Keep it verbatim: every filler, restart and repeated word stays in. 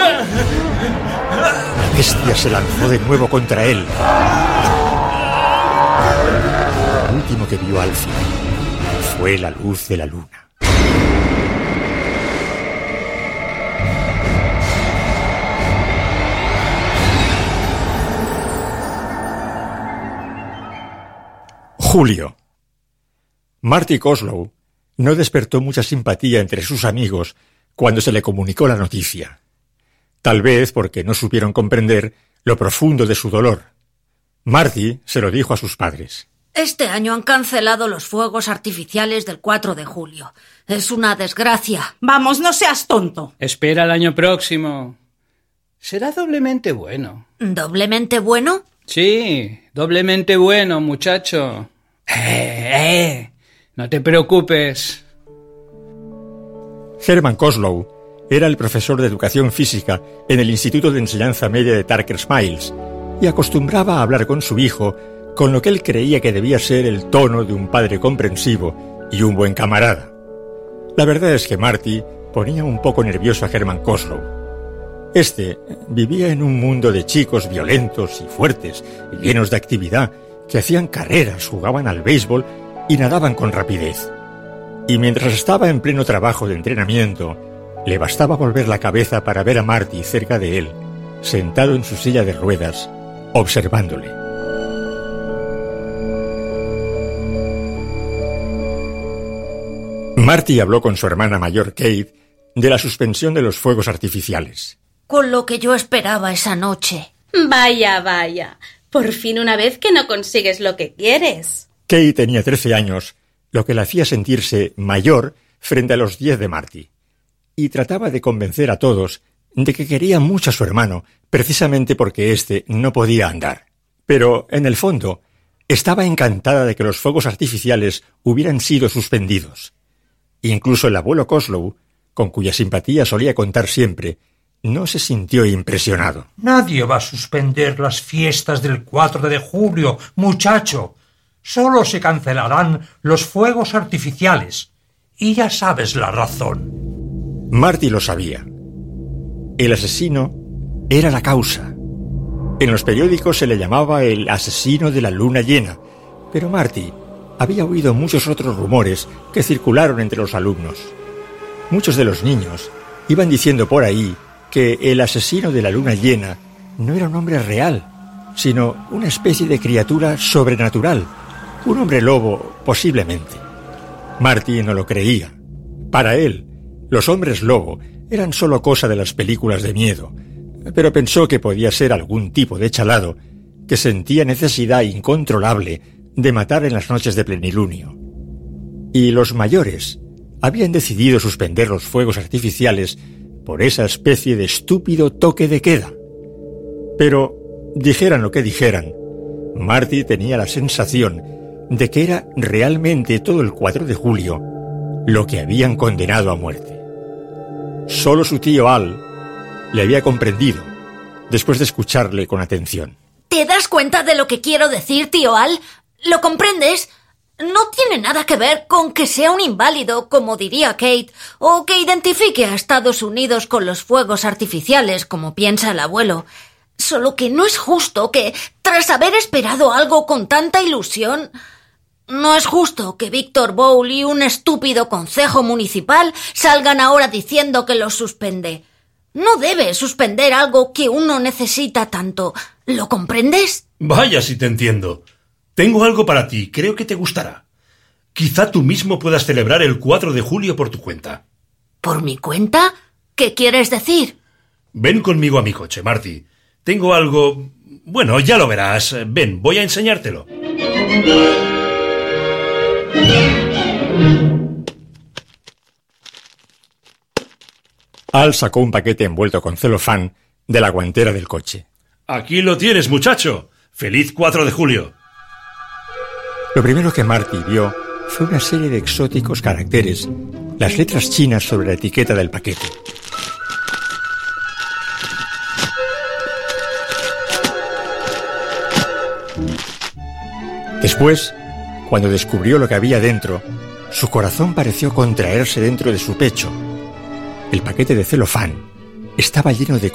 La bestia se lanzó de nuevo contra él. Lo último que vio Alfie fue la luz de la luna. Julio. Marty Kozlow no despertó mucha simpatía entre sus amigos cuando se le comunicó la noticia. Tal vez porque no supieron comprender lo profundo de su dolor. Marty se lo dijo a sus padres. Este año han cancelado los fuegos artificiales del cuatro de julio. Es una desgracia. Vamos, no seas tonto. Espera el año próximo. Será doblemente bueno. ¿Doblemente bueno? Sí, doblemente bueno, muchacho. Eh, eh, no te preocupes. Herman Kozlow era el profesor de educación física en el Instituto de Enseñanza Media de Tucker Mills y acostumbraba a hablar con su hijo con lo que él creía que debía ser el tono de un padre comprensivo y un buen camarada. La verdad es que Marty ponía un poco nervioso a Herman Kozlow. Este vivía en un mundo de chicos violentos y fuertes, y llenos de actividad, que hacían carreras, jugaban al béisbol y nadaban con rapidez. Y mientras estaba en pleno trabajo de entrenamiento, le bastaba volver la cabeza para ver a Marty cerca de él, sentado en su silla de ruedas, observándole. Marty habló con su hermana mayor, Kate, de la suspensión de los fuegos artificiales. Con lo que yo esperaba esa noche. Vaya, vaya. Por fin una vez que no consigues lo que quieres. Kate tenía trece años, lo que la hacía sentirse mayor frente a los diez de Marty, y trataba de convencer a todos de que quería mucho a su hermano, precisamente porque éste no podía andar. Pero, en el fondo, estaba encantada de que los fuegos artificiales hubieran sido suspendidos. Incluso el abuelo Kozlow, con cuya simpatía solía contar siempre, no se sintió impresionado. Nadie va a suspender las fiestas del cuatro de julio, muchacho. Solo se cancelarán los fuegos artificiales. Y ya sabes la razón. Marty lo sabía. El asesino era la causa. En los periódicos se le llamaba el asesino de la luna llena, pero Marty había oído muchos otros rumores que circularon entre los alumnos. Muchos de los niños iban diciendo por ahí que el asesino de la luna llena no era un hombre real, sino una especie de criatura sobrenatural, un hombre lobo, posiblemente. Marty no lo creía. Para él, los hombres lobo eran solo cosa de las películas de miedo, pero pensó que podía ser algún tipo de chalado que sentía necesidad incontrolable de matar en las noches de plenilunio. Y los mayores habían decidido suspender los fuegos artificiales por esa especie de estúpido toque de queda. Pero, dijeran lo que dijeran, Marty tenía la sensación de que era realmente todo el cuatro de julio lo que habían condenado a muerte. Solo su tío Al le había comprendido, después de escucharle con atención. ¿Te das cuenta de lo que quiero decir, tío Al? ¿Lo comprendes? No tiene nada que ver con que sea un inválido, como diría Kate, o que identifique a Estados Unidos con los fuegos artificiales, como piensa el abuelo. Solo que no es justo que, tras haber esperado algo con tanta ilusión, no es justo que Víctor Bowl y un estúpido concejo municipal salgan ahora diciendo que los suspende. No debe suspender algo que uno necesita tanto. ¿Lo comprendes? Vaya si te entiendo. Tengo algo para ti, creo que te gustará. Quizá tú mismo puedas celebrar el cuatro de julio por tu cuenta. ¿Por mi cuenta? ¿Qué quieres decir? Ven conmigo a mi coche, Marty. Tengo algo... Bueno, ya lo verás. Ven, voy a enseñártelo. Al sacó un paquete envuelto con celofán de la guantera del coche. Aquí lo tienes, muchacho. ¡Feliz cuatro de julio! Lo primero que Marty vio fue una serie de exóticos caracteres, las letras chinas sobre la etiqueta del paquete. Después, cuando descubrió lo que había dentro, su corazón pareció contraerse dentro de su pecho. El paquete de celofán estaba lleno de